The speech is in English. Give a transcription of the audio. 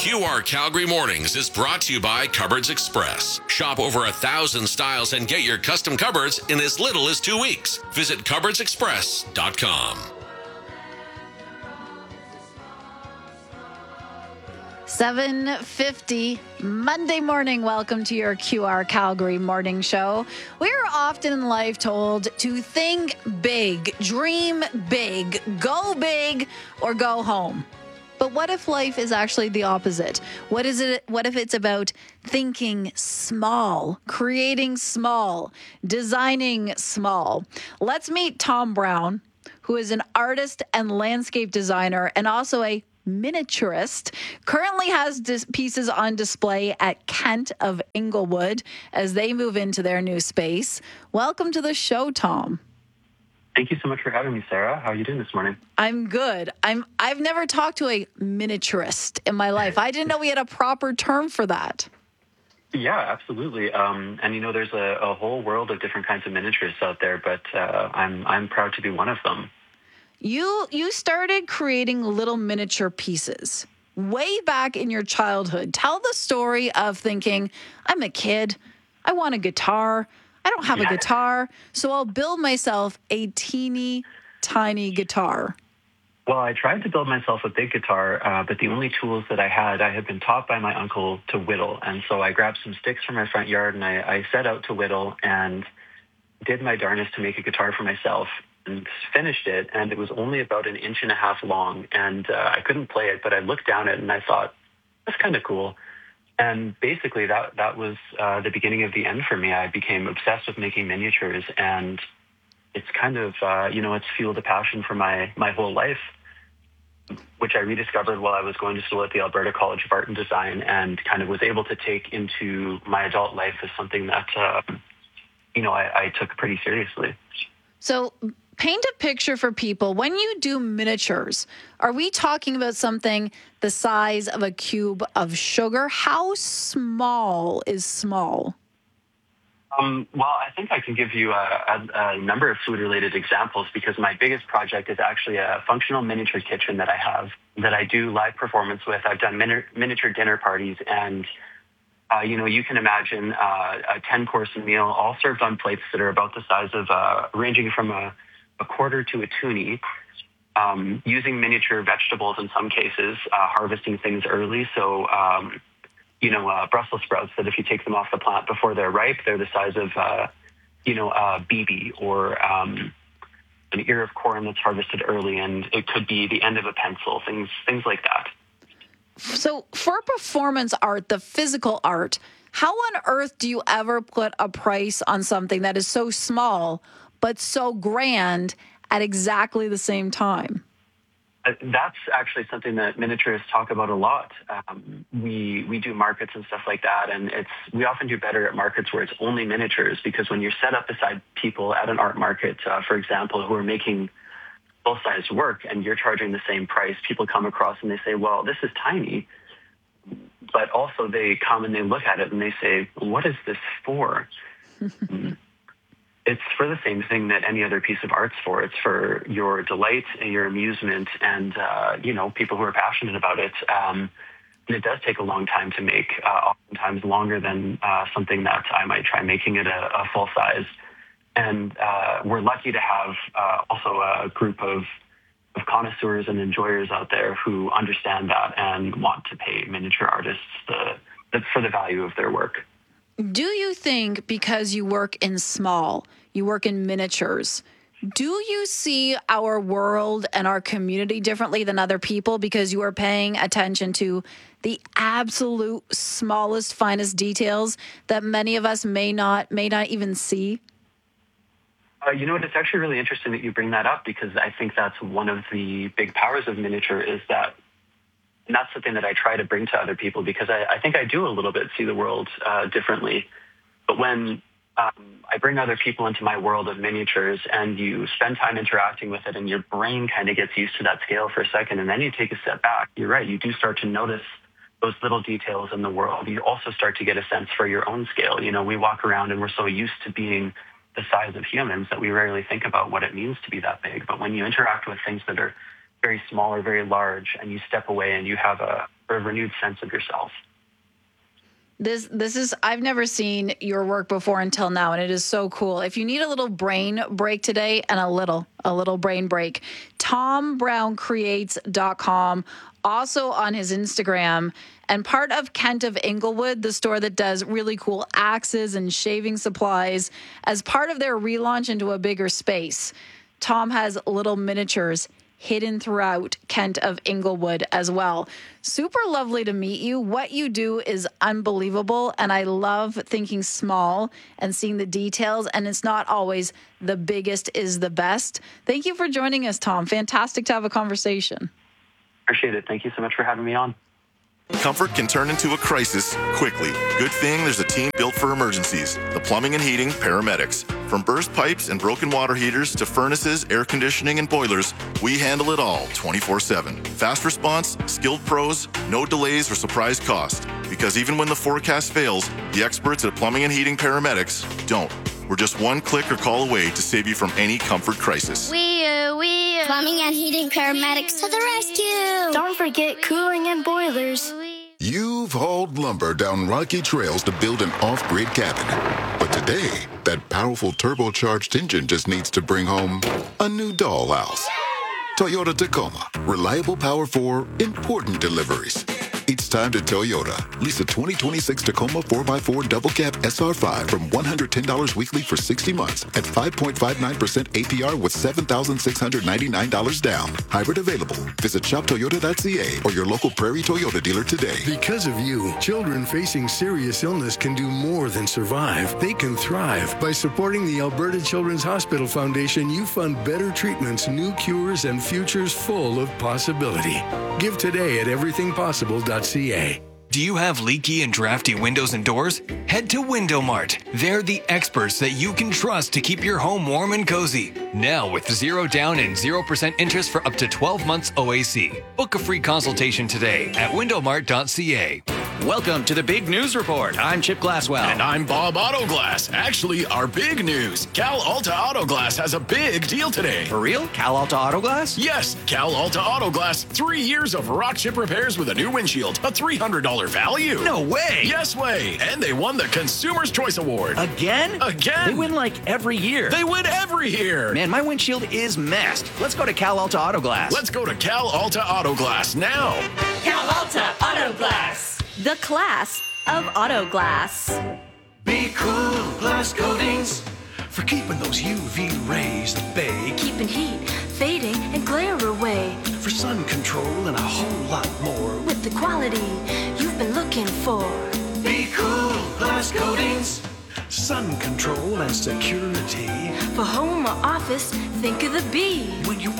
QR Calgary Mornings is brought to you by Cupboards Express. Shop over 1,000 styles and get your custom cupboards in as little as 2 weeks. Visit cupboardsexpress.com. 7:50 Monday morning. Welcome to your QR Calgary Morning Show. We're often in life told to think big, dream big, go big, or go home. But what if life is actually the opposite? What if it's about thinking small, creating small, designing small? Let's meet Tom Brown, who is an artist and landscape designer and also a miniaturist, currently has pieces on display at Kent of Inglewood as they move into their new space. Welcome to the show, Tom. Thank you so much for having me, Sarah. How are you doing this morning? I'm good. I've never talked to a miniaturist in my life. I didn't know we had a proper term for that. Yeah, absolutely. And there's a whole world of different kinds of miniaturists out there, but I'm proud to be one of them. You started creating little miniature pieces way back in your childhood. Tell the story of thinking, I'm a kid, I want a guitar, I don't have a guitar, so I'll build myself a teeny tiny guitar. Well, I tried to build myself a big guitar, but the only tools that I had been taught by my uncle to whittle. And so I grabbed some sticks from my front yard and I set out to whittle and did my darnest to make a guitar for myself. And finished it, and it was only about 1.5 inches long, and I couldn't play it, but I looked down at it and I thought, that's kind of cool. And basically that was the beginning of the end for me. I became obsessed with making miniatures, and it's kind of, it's fueled a passion for my whole life, which I rediscovered while I was going to school at the Alberta College of Art and Design, and kind of was able to take into my adult life as something that, I took pretty seriously. So paint a picture for people. When you do miniatures, are we talking about something the size of a cube of sugar? How small is small? Well, I think I can give you a number of food-related examples because my biggest project is actually a functional miniature kitchen that I have that I do live performance with. I've done miniature dinner parties, and you can imagine a 10-course meal all served on plates that are about the size of ranging from a quarter to a toonie, using miniature vegetables in some cases, harvesting things early. So, Brussels sprouts that if you take them off the plant before they're ripe, they're the size of, a BB or an ear of corn that's harvested early, and it could be the end of a pencil, things like that. So for performance art, the physical art, how on earth do you ever put a price on something that is so small but so grand at exactly the same time? That's actually something that miniaturists talk about a lot. We do markets and stuff like that, and we often do better at markets where it's only miniatures, because when you're set up beside people at an art market, for example, who are making full-size work and you're charging the same price, people come across and they say, well, this is tiny. But also they come and they look at it and they say, what is this for? It's for the same thing that any other piece of art's for. It's for your delight and your amusement and, people who are passionate about it. And it does take a long time to make, oftentimes longer than something that I might try making it a full size. And we're lucky to have also a group of connoisseurs and enjoyers out there who understand that and want to pay miniature artists for the value of their work. Do you think because you work in small, you work in miniatures, do you see our world and our community differently than other people because you are paying attention to the absolute smallest, finest details that many of us may not even see? It's actually really interesting that you bring that up, because I think that's one of the big powers of miniature is that, and that's something that I try to bring to other people, because I think I do a little bit see the world differently. But when I bring other people into my world of miniatures and you spend time interacting with it and your brain kind of gets used to that scale for a second, and then you take a step back, you're right, you do start to notice those little details in the world. You also start to get a sense for your own scale. We walk around and we're so used to being the size of humans that we rarely think about what it means to be that big. But when you interact with things that are very small or very large, and you step away and you have a or a renewed sense of yourself. This is, I've never seen your work before until now, and it is so cool. If you need a little brain break today, and a little brain break, TomBrownCreates.com, also on his Instagram, and part of Kent of Inglewood, the store that does really cool axes and shaving supplies, as part of their relaunch into a bigger space. Tom has little miniatures hidden throughout Kent of Inglewood as well. Super lovely to meet you. What you do is unbelievable, and I love thinking small and seeing the details, and it's not always the biggest is the best. Thank you for joining us, Tom. Fantastic to have a conversation. Appreciate it. Thank you so much for having me on. Comfort can turn into a crisis quickly. Good thing there's a team built for emergencies. The Plumbing and Heating Paramedics. From burst pipes and broken water heaters to furnaces, air conditioning, and boilers, we handle it all 24/7. Fast response, skilled pros, no delays or surprise cost. Because even when the forecast fails, the experts at Plumbing and Heating Paramedics don't. We're just one click or call away to save you from any comfort crisis. Plumbing and Heating Paramedics to the rescue. Don't forget cooling and boilers. You've hauled lumber down rocky trails to build an off-grid cabin. But today, that powerful turbocharged engine just needs to bring home a new dollhouse. Toyota Tacoma. Reliable power for important deliveries. It's time to Toyota. Lease a 2026 Tacoma 4x4 double cab SR5 from $110 weekly for 60 months at 5.59% APR with $7,699 down. Hybrid available. Visit shoptoyota.ca or your local Prairie Toyota dealer today. Because of you, children facing serious illness can do more than survive. They can thrive. By supporting the Alberta Children's Hospital Foundation, you fund better treatments, new cures, and futures full of possibility. Give today at everythingpossible.ca. Do you have leaky and drafty windows and doors? Head to Window Mart. They're the experts that you can trust to keep your home warm and cozy. Now with 0 down and 0% interest for up to 12 months OAC. Book a free consultation today at windowmart.ca. Welcome to the Big News Report. I'm Chip Glasswell. And I'm Bob Autoglass. Actually, our big news. Cal Alta Autoglass has a big deal today. For real? Cal Alta Autoglass? Yes, Cal Alta Autoglass. 3 years of rock chip repairs with a new windshield. A $300 value. No way. Yes way. And they won the Consumer's Choice Award. Again? Again. They win like every year. They win every year. Man, my windshield is messed. Let's go to Cal Alta Autoglass. Let's go to Cal Alta Autoglass now. Cal Alta Autoglass. The class of auto glass. Be cool, glass coatings, for keeping those UV rays at bay. Keeping heat, fading, and glare away. For sun control and a whole lot more. With the quality you've been looking for. Be cool, glass coatings, sun control and security. For home or office, think of the B. When you